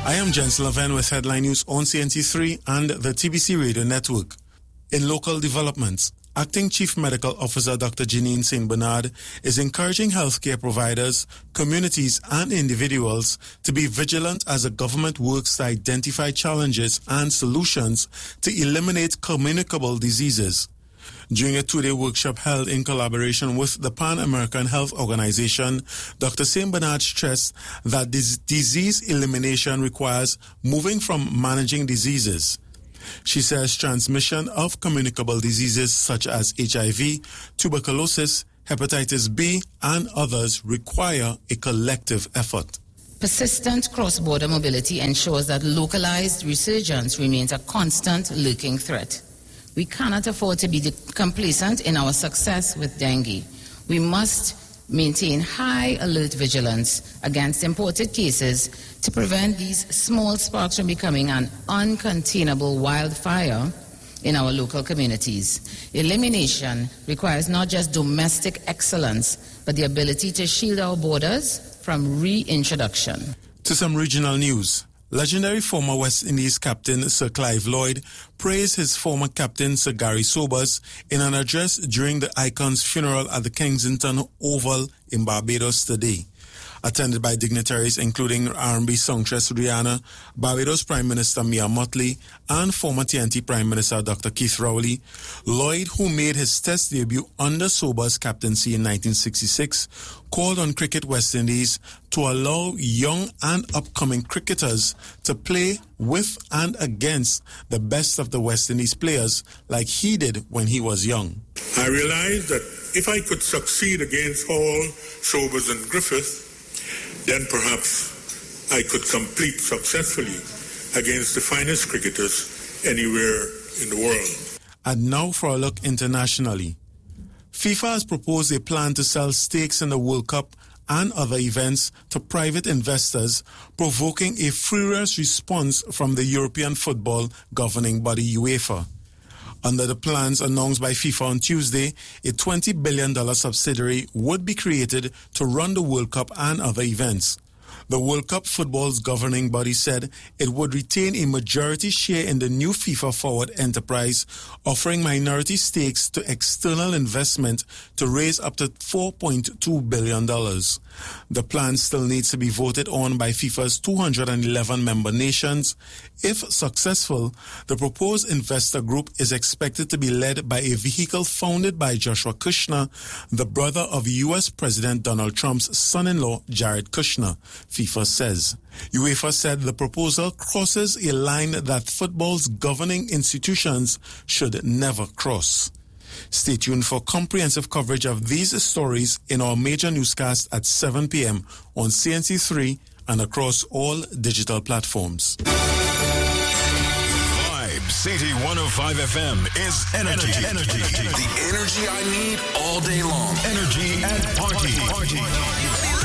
I am Jens Leven with headline news on CNT3 and the TBC Radio Network. In local developments, Acting Chief Medical Officer Dr. Janine St. Bernard is encouraging healthcare providers, communities and individuals to be vigilant as the government works to identify challenges and solutions to eliminate communicable diseases. During a two-day workshop held in collaboration with the Pan American Health Organization, Dr. St. Bernard stressed that disease elimination requires moving from managing diseases. She says transmission of communicable diseases such as HIV, tuberculosis, hepatitis B, and others require a collective effort. Persistent cross-border mobility ensures that localized resurgence remains a constant lurking threat. We cannot afford to be complacent in our success with dengue. We must maintain high alert vigilance against imported cases to prevent these small sparks from becoming an uncontainable wildfire in our local communities. Elimination requires not just domestic excellence, but the ability to shield our borders from reintroduction. To some regional news. Legendary former West Indies captain Sir Clive Lloyd praised his former captain Sir Gary Sobers in an address during the Icon's funeral at the Kensington Oval in Barbados today. Attended by dignitaries including R&B songstress Rihanna, Barbados Prime Minister Mia Mottley, and former TNT Prime Minister Dr. Keith Rowley, Lloyd, who made his Test debut under Sobers' captaincy in 1966, called on Cricket West Indies to allow young and upcoming cricketers to play with and against the best of the West Indies players like he did when he was young. I realized that if I could succeed against Hall, Sobers and Griffith, then perhaps I could compete successfully against the finest cricketers anywhere in the world. And now for a look internationally. FIFA has proposed a plan to sell stakes in the World Cup and other events to private investors, provoking a furious response from the European football governing body UEFA. Under the plans announced by FIFA on Tuesday, a $20 billion subsidiary would be created to run the World Cup and other events. The World Cup football's governing body said it would retain a majority share in the new FIFA Forward enterprise, offering minority stakes to external investment to raise up to $4.2 billion. The plan still needs to be voted on by FIFA's 211 member nations. If successful, the proposed investor group is expected to be led by a vehicle founded by Joshua Kushner, the brother of U.S. President Donald Trump's son-in-law, Jared Kushner, FIFA says. UEFA said the proposal crosses a line that football's governing institutions should never cross. Stay tuned for comprehensive coverage of these stories in our major newscast at 7 p.m. on CNC3 and across all digital platforms. City 105 FM is energy. The energy I need all day long. Energy and party.